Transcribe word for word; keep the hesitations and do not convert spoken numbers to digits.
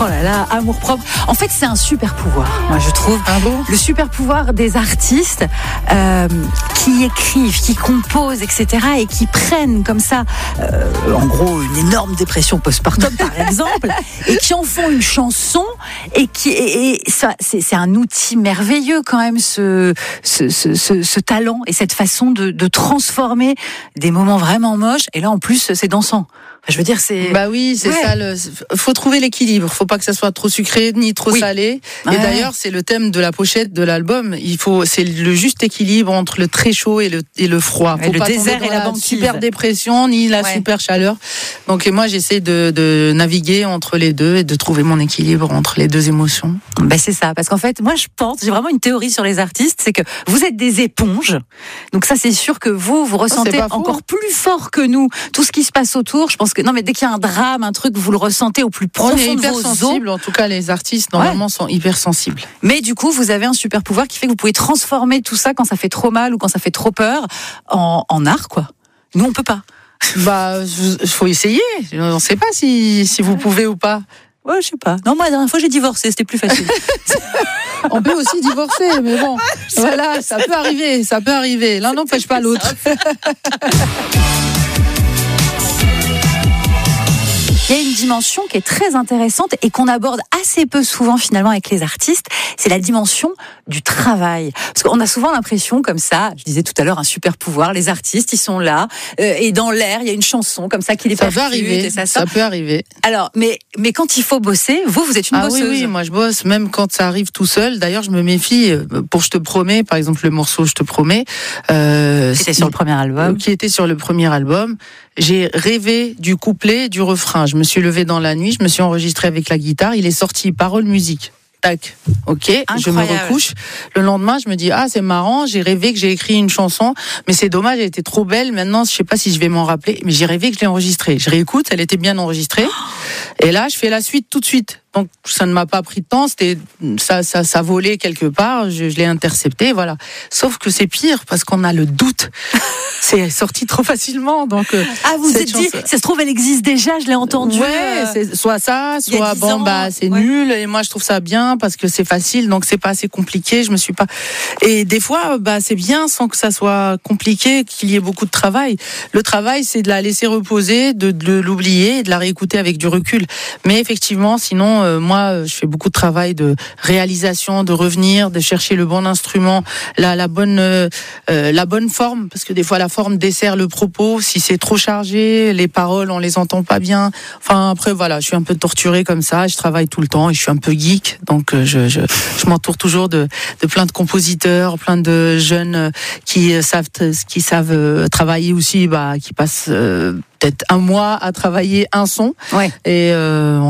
Oh là là, amour propre. En fait, c'est un super pouvoir, moi je trouve. Ah bon ? Le super pouvoir des artistes euh, qui écrivent, qui composent, et cetera, et qui prennent comme ça, euh, en gros, une énorme dépression postpartum, par exemple, et qui en font une chanson, et qui, et, et ça, c'est, c'est un outil merveilleux quand même, ce, ce, ce, ce, ce talent et cette façon de, de transformer des moments vraiment moches. Et là, en plus, c'est dansant. Je veux dire, c'est. Bah oui, c'est ouais. ça. Le... Faut trouver l'équilibre. Faut pas que ça soit trop sucré ni trop oui. salé. Ouais. Et d'ailleurs, c'est le thème de la pochette de l'album. Il faut, c'est le juste équilibre entre le très chaud et le et le froid. Faut ouais, le pas désert et la, la banquise. Super dépression ni la ouais. super chaleur. Donc moi, j'essaie de, de naviguer entre les deux et de trouver mon équilibre entre les deux émotions. Ben c'est ça, parce qu'en fait, moi, je pense, j'ai vraiment une théorie sur les artistes, c'est que vous êtes des éponges. Donc ça, c'est sûr que vous, vous ressentez oh, encore fou. plus fort que nous tout ce qui se passe autour. Je pense que non, mais dès qu'il y a un drame, un truc, vous le ressentez au plus profond On est hyper de vos sensibles. os. En tout cas, les artistes normalement ouais. sont hyper sensibles. Mais du coup, vous avez un super pouvoir qui fait que vous pouvez transformer tout ça quand ça fait trop mal ou quand ça fait trop peur en, en art, quoi. Nous, on peut pas. Bah, il faut essayer. On ne sait pas si si vous pouvez ou pas. Ouais, je sais pas. Non, moi, la dernière fois, j'ai divorcé, c'était plus facile. On peut aussi divorcer, mais bon, voilà, ça peut arriver, ça peut arriver. L'un n'empêche pas l'autre. Il y a une dimension qui est très intéressante et qu'on aborde assez peu souvent finalement avec les artistes, c'est la dimension du travail. Parce qu'on a souvent l'impression comme ça, je disais tout à l'heure un super pouvoir, les artistes ils sont là euh, et dans l'air il y a une chanson comme ça qui les percute. Ça peut arriver, et ça, ça, ça peut arriver. Alors, mais, mais quand il faut bosser, vous, vous êtes une ah bosseuse. Oui, oui, moi je bosse, même quand ça arrive tout seul. D'ailleurs, je me méfie pour Je te promets, par exemple le morceau Je te promets. Euh, qui était sur le premier album. Qui était sur le premier album. J'ai rêvé du couplet, du refrain. Je me suis levée dans la nuit, je me suis enregistrée avec la guitare. Il est sorti, parole, musique. Tac, ok, incroyable. Je me recouche. Le lendemain, je me dis, ah, c'est marrant, j'ai rêvé que j'ai écrit une chanson, mais c'est dommage, elle était trop belle. Maintenant, je sais pas si je vais m'en rappeler, mais j'ai rêvé que je l'ai enregistrée. Je réécoute, elle était bien enregistrée. Et là, je fais la suite tout de suite. Donc, ça ne m'a pas pris de temps, c'était, ça, ça, ça volait quelque part, je, je l'ai intercepté, voilà. Sauf que c'est pire, parce qu'on a le doute. C'est sorti trop facilement, donc. Ah, vous vous êtes dit, ça se trouve, elle existe déjà, je l'ai entendue. Ouais, c'est soit ça, soit bon, ans, bah, c'est ouais. nul, et moi, je trouve ça bien, parce que c'est facile, donc c'est pas assez compliqué, je me suis pas, et des fois, bah, c'est bien sans que ça soit compliqué, qu'il y ait beaucoup de travail. Le travail, c'est de la laisser reposer, de, de l'oublier, et de la réécouter avec du recul. Mais effectivement, sinon, Euh, moi, je fais beaucoup de travail de réalisation, de revenir, de chercher le bon instrument, la, la bonne, euh, la bonne forme, parce que des fois la forme dessert le propos. Si c'est trop chargé, les paroles on les entend pas bien. Enfin après voilà, je suis un peu torturée comme ça. Je travaille tout le temps et je suis un peu geek, donc je je, je m'entoure toujours de, de plein de compositeurs, plein de jeunes qui savent qui savent travailler aussi, bah qui passent euh, peut-être un mois à travailler un son. Ouais. Et euh,